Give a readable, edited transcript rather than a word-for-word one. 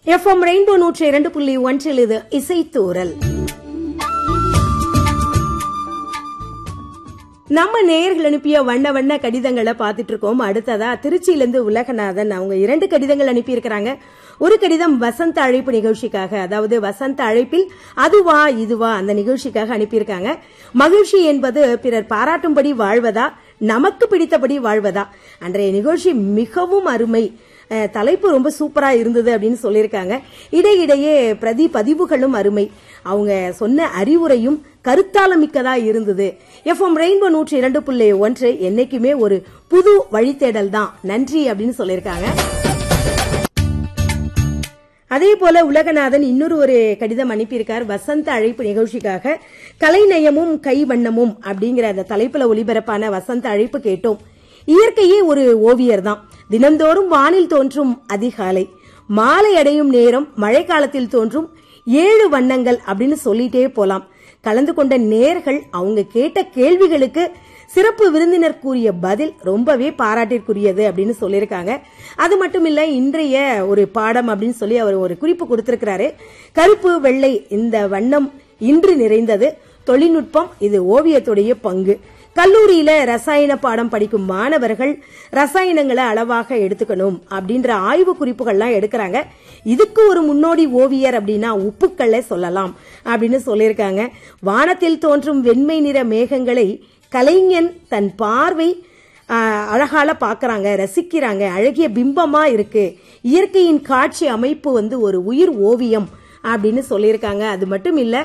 FM rainbow 102.1 இது இசைத்தூரல். நம்ம நேயர்கள் அனுப்பிய வண்ண வண்ண கடிதங்களை பாத்துட்டு இருக்கோம். அடுத்ததா திருச்சியிலிருந்து உலகநாதன் அவங்க 2 கடிதங்கள் அனுப்பியிருக்கிறாங்க. ஒரு கடிதம் வசந்த அழைப்பு நிகழ்ச்சிக்காக, அதாவது வசந்த அழைப்பில் அதுவா இதுவா அந்த நிகழ்ச்சிக்காக அனுப்பியிருக்காங்க. மகிழ்ச்சி என்பது பிறர் பாராட்டும்படி வாழ்வதா, நமக்கு பிடித்தபடி வாழ்வதா? அன்றைய நிகழ்ச்சி மிகவும் அருமை, தலைப்பு ரொம்ப சூப்பரா இருந்தது அப்படின்னு சொல்லியிருக்காங்க. இடையிடையே பதிவுகளும் அருமை, அவங்க சொன்ன அறிவுரையும் கருத்தாளமிக்கதா இருந்தது. எஃப்எம் ரெயின்போ 102.1 என்னைக்குமே ஒரு புது வழித்தேடல் தான், நன்றி அப்படின்னு சொல்லியிருக்காங்க. அதே போல உலகநாதன் ஒரு கடிதம் அனுப்பியிருக்கார். வசந்த அழைப்பு நிகழ்ச்சிக்காக கலைநயமும் கைவண்ணமும் அப்படிங்கிற அந்த தலைப்புல ஒளிபரப்பான வசந்த அழைப்பு கேட்டோம். இயற்கையே ஒரு ஓவியர் தான். தினந்தோறும் வானில் தோன்றும் அதிகாலை, மாலை அடையும் நேரம், மழை காலத்தில் தோன்றும் 7 வண்ணங்கள் அப்படின்னு சொல்லிட்டே போலாம். கலந்து கொண்ட நேயர்கள் அவங்க கேட்ட கேள்விகளுக்கு சிறப்பு விருந்தினர் கூறிய பதில் ரொம்பவே பாராட்டிற்குரியது அப்படின்னு சொல்லியிருக்காங்க. அது மட்டும் இல்ல, இன்றைய ஒரு பாடம் அப்படின்னு சொல்லி அவர் ஒரு குறிப்பு கொடுத்திருக்கிறாரு. கருப்பு வெள்ளை இந்த வண்ணம் இன்று நிறைந்தது, தொழில்நுட்பம் இது ஓவியத்துடைய பங்கு. கல்லூரியில ரசாயன பாடம் படிக்கும் மாணவர்கள் ரசாயனங்களை அளவாக எடுத்துக்கணும் அப்படின்ற ஆய்வு குறிப்புகள்லாம் எடுக்கிறாங்க. இதுக்கு ஒரு முன்னோடி ஓவியர் அப்படின்னா உப்புக்கல்லை சொல்லலாம் அப்படின்னு சொல்லியிருக்காங்க. வானத்தில் தோன்றும் வெண்மை நிற மேகங்களை கலைஞன் தன் பார்வை அழகால பாக்குறாங்க, ரசிக்கிறாங்க, அழகிய பிம்பமா இருக்கு. இயற்கையின் காட்சி அமைப்பு ஒரு உயிர் ஓவியம் அப்படின்னு சொல்லியிருக்காங்க. அது மட்டும் இல்ல,